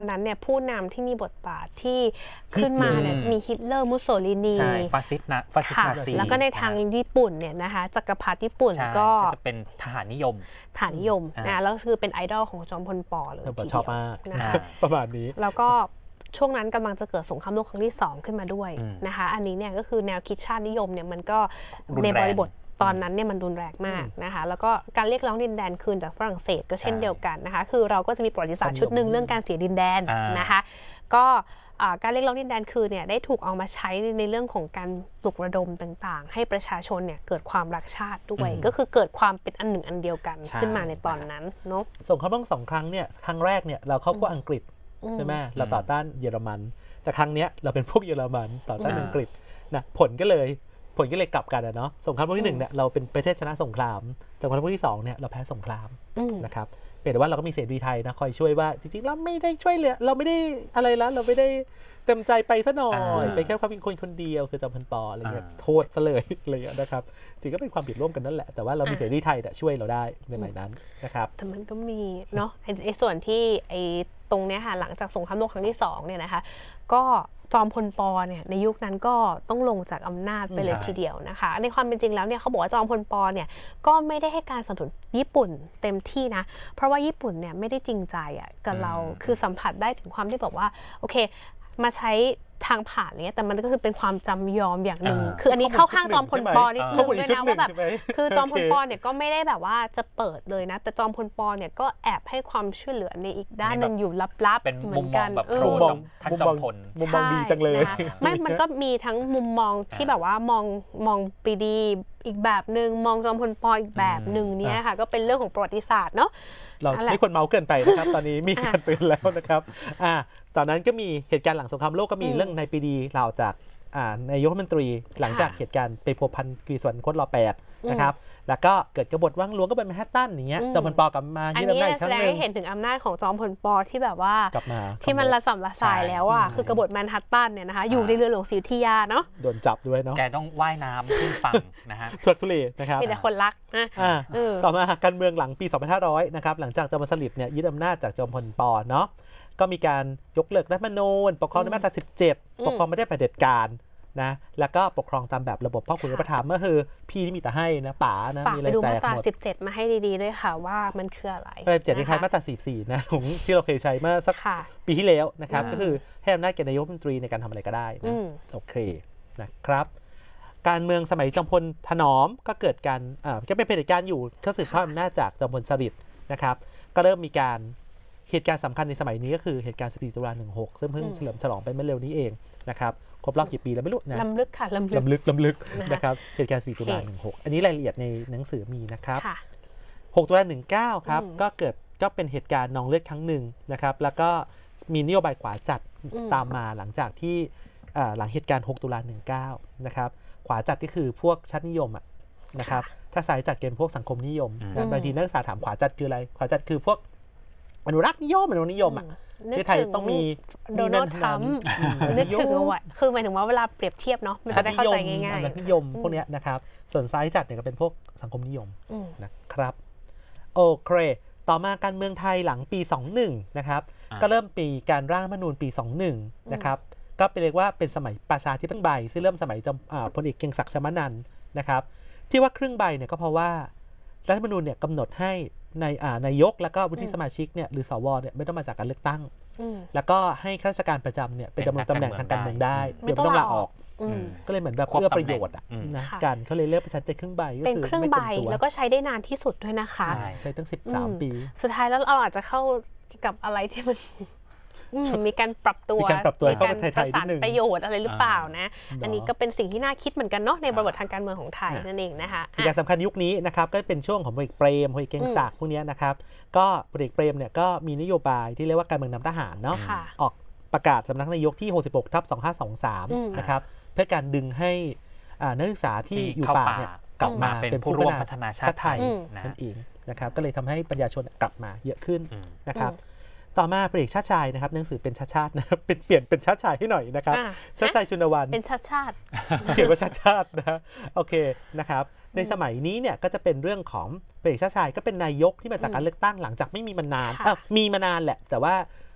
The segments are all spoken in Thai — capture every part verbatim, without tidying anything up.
นั้นเนี่ยผู้นำที่มีบทบาทที่ขึ้นมาเนี่ยจะมีฮิตเลอร์มุสโสลินีใช่ฟาสซิสต์นะฟาสซิสต์นาซีแล้วก็ในทางญี่ปุ่นเนี่ยนะคะจักรพรรดิญี่ปุ่นก็จะเป็นทหารนิยมทหารนิยมนะแล้วคือเป็นไอดอลของจอมพลป.เลยทีเดียวชอบมากนะคะประมาณนี้แล้วก็ช่วงนั้นกำลังจะเกิดสงครามโลกครั้งที่สองขึ้นมาด้วยนะคะอันนี้เนี่ยก็คือแนวคิดชาตินิยมเนี่ยมันก็ในบริบทตอนนั้นเนี่ยมันรุนแรงมากนะคะแล้วก็การเรียกร้องดินแดนคืนจากฝรั่งเศสก็เช่นเดียวกันนะคะคือเราก็จะมีประวัติศาสตร์ชุดหนึ่งเรื่องการเสียดินแดนนะคะก็การเรียกร้องดินแดนคืนเนี่ยได้ถูกเอามาใช้ในเรื่องของการปลุกระดมต่างๆให้ประชาชนเนี่ยเกิดความรักชาติด้วยก็คือเกิดความเป็นอันหนึ่งอันเดียวกันขึ้นมาในตอนนั้นเนาะสงครามโลกสองครั้งเนี่ยครั้งแรกเนี่ยเราเข้าพวกอังกฤษใช่ไหมเราต่อต้านเยอรมันแต่ครั้งนี้เราเป็นพวกเยอรมันต่อต้านอังกฤษนะผลก็เลยผลก็เลยกลับกันนะเนาะสงครามโลกที่หนึ่งเนี่ยเราเป็นประเทศชนะสงครามสงครามโลกที่สองเนี่ยเราแพ้สงครามนะครับเป็นแต่ว่าเราก็มีเสรีไทยนะคอยช่วยว่าจริงๆเราไม่ได้ช่วยเหลือเราไม่ได้อะไรแล้วเราไม่ได้เต็มใจไปซะหน่อยเป็นแค่ความเป็นคนคนเดียวคือจอมพลป.อะไรเงี้ยโทษซะเลยอะไรเงี้ยนะครับจริงก็เป็นความผิดร่วมกันนั่นแหละแต่ว่าเรามีเสรีไทยช่วยเราได้ในสมัยนั้นนะครับแต่มันก็มีเนาะไอ้ส่วนที่ไอ้ตรงเนี้ยค่ะหลังจากสงครามโลกครั้งที่สองเนี่ยนะคะก็จอมพลป.เนี่ยในยุคนั้นก็ต้องลงจากอำนาจไปเลยทีเดียวนะคะในความเป็นจริงแล้วเนี่ยเขาบอกว่าจอมพลป.เนี่ยก็ไม่ได้ให้การสนับสนุนญี่ปุ่นเต็มที่นะเพราะว่าญี่ปุ่นเนี่ยไม่ได้จริงใจอ่ะกับเราคือสัมผัสได้ถึงความที่แบบว่าโอเคมาใช้ทางผ่านเนี้ยแต่มันก็คือเป็นความจำยอมอย่างหนึ่งคืออันนี้เข้าข้างจอมพลป.นิดนึงด้วยนะว่าแบบคือจอมพลป.เนี่ยก็ไม่ได้แบบว่าจะเปิดเลยนะแต่จอมพลป.เนี่ยก็แอบให้ความช่วยเหลือในอีกด้านนึงอยู่ลับๆเหมือนกันเออท่านจอมพลมุมมองดีจังเลยไม่มันก็มีทั้งมุมมองที่แบบว่ามองมองปรีดีอีกแบบนึงมองจอมพลป.อีกแบบนึงเนี่ยค่ะก็เป็นเรื่องของประวัติศาสตร์เนาะเราไม่ควรเมาเกินไปนะครับตอนนี้มีการเตือนแล้วนะครับอ่าตอนนั้นก็มีเหตุการณ์หลังสงครามโลกก็มีเรื่องในปีดีเราจากนายกรัฐมนตรีหลังจากเหตุการณ์ไปพัวพันกรีสวนโคตรรอแปดนะครับแล้วก็เกิดกบฏวังหลวงก็เป็นแมนฮัตตันอย่างเงี้ยจอมพลป.กลับมาอันนี้แสดงให้เห็นถึงอำนาจของจอมพลป.ที่แบบว่าที่มันระสำระสายแล้วอ่ะคือกบฏแมนฮัตตันเนี่ยนะคะอยู่ในเรือหลวงศรีอยุธยาเนาะโดนจับด้วยเนาะแกต้องว่ายน้ำขึ้นฝั่งนะฮะทุลักทุเลนะครับมีแต่คนรักนะต่อมาการเมืองหลังปีสองพันห้าร้อยนะครับหลังจากจอมพลสฤษดิ์เนี่ยยึดอำนาจจากจอมพลป.เนาะก็มีการยกเลิกรัฐธรรมนูญปกครองในมาตราสิบเจ็ดปกครองไม่ได้เผด็จการนะแล้วก็ปกครองตามแบบระบบพ่อขุนอุปถัมภ์ก็คือพี่ที่มีแต่ให้นะป๋านะมีอะไรแจกหมดฝากไปดูมาตราสิบเจ็ดมาให้ดีๆด้วยค่ะว่ามันคืออะไรมาตราสิบเจ็ดคล้ายๆมาตราสี่สิบสี่นะของที่เราเคยใช้เมื่อสักปีที่แล้วนะครับก็คือให้อำนาจแก่นายกรัฐมนตรีในการทำอะไรก็ได้นะโอเคนะครับการเมืองสมัยจอมพลถนอมก็เกิดการอ่าก็เป็นเผด็จการอยู่ก็สืบทอดอำนาจจากจอมพลสฤษดิ์นะครับก็เริ่มมีการเหตุการณ์สำคัญในสมัยนี้ก็คือเหตุการณ์สิบสี่ตุลาหนึ่งหกซึ่งเพิ่งเฉลิมฉลองไปเมื่อเร็วนี้เองนะครับครบรอบกี่ปีแล้วไม่รู้นะลำลึกค่ะลำลึกลำลึกลำลึกนะครับเหตุการณ์สิบสี่ตุลาหนึ่งหกอันนี้รายละเอียดในหนังสือมีนะครับหกตุลาหนึ่งเก้าครับก็เกิดก็เป็นเหตุการณ์นองเลือดครั้งหนึ่งนะครับแล้วก็มีนโยบายขวาจัดตามมาหลังจากที่หลังเหตุการณ์หกตุลาหนึ่งเก้านะครับขวาจัดก็คือพวกชาตินิยมอ่ะนะครับถ้าสายจัดเกณฑ์พวกสังคมนิยมบางทีนักศึกษาถามขวาจัดคืออะไรขวาจัดคือพวกอนุรักษ์นิยมอนุรักษ์นิยมอ่ะที่ไทยต้องมีโดนัลด์ทรัมป์นึกถึงเอาไว้คือหมายถึงว่าเวลาเปรียบเทียบเนาะมันจะได้เข้าใจง่ายๆอนุรักษ์นิยมพวกนี้นะครับส่วนซ้ายจัดเนี่ยก็เป็นพวกสังคมนิยมนะครับโอเคต่อมาการเมืองไทยหลังปีสองพันสิบเอ็ดนะครับก็เริ่มปีการร่างรัฐธรรมนูญปีสองพันสิบเอ็ดนะครับก็เป็นเรียกว่าเป็นสมัยประชาธิปไตยซึ่งเริ่มสมัยพลเอกเกรียงศักดิ์ ชมานันท์นะครับที่ว่าครึ่งใบเนี่ยก็เพราะว่ารัฐธรรมนูญเนี่ยกำหนดให้ในนายกแล้วก็วุฒิสมาชิกเนี่ยหรือสวเนี่ยไม่ต้องมาจากการเลือกตั้งแล้วก็ให้ข้าราชการประจำเนี่ยเป็นดำรงตำแหน่งทางการเมืองได้เดี๋ยวไม่ต้องลาออกก็เลยเหมือนแบบเพื่อประโยชน์อ่ะนะการเขาเลยเลือกประชาธิปไตยครึ่งใบเป็นครึ่งใบแล้วก็ใช้ได้นานที่สุดด้วยนะคะใช้ตั้งสิบสามปีสุดท้ายแล้วเราอาจจะเข้ากับอะไรที่มันมีการปรับตัวมีการปรับตัวเข้าไปประสานประโยชน์อะไรหรือเปล่านะอันนี้ก็เป็นสิ่งที่น่าคิดเหมือนกันเนาะในบริบททางการเมืองของไทยนั่นเองนะคะเหตุการณ์สำคัญยุคนี้นะครับก็เป็นช่วงของพลเอกเปรมพลเอกเกรียงศักดิ์พวกนี้นะครับก็พลเอกเปรมเนี่ยก็มีนโยบายที่เรียกว่าการเมืองนำทหารเนาะออกประกาศสำนักนายกที่หกสิบหกทับสองพันห้าร้อยยี่สิบสามนะครับเพื่อการดึงให้นักศึกษาที่อยู่ป่าเนี่ยกลับมาเป็นผู้ร่วมพัฒนาชาติไทยนั่นเองนะครับก็เลยทำให้ประชาชนกลับมาเยอะขึ้นนะครับต่อมาพลเอกชาติชายนะครับหนังสือเป็นชาติชาตินะเป็นเปลี่ยนเป็นชาติชายให้หน่อยนะครับชาติชายชุนวรรณเป็นชาติชาติเขียนว่าชาติชาตินะโอเคนะครับในสมัยนี้เนี่ยก็จะเป็นเรื่องของพลเอกชาติชายก็เป็นนายกที่มาจากการเลือกตั้งหลังจากไม่มีมานานมีมานานแหละแต่ว่า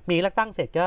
มีเลือกตั้งเสร็จก็